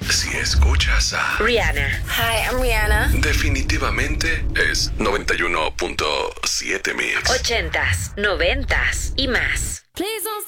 Si escuchas a Rihanna. Hi, I'm Rihanna. definitivamente es 91.7 Mix. 80s, 90s y más. Please don't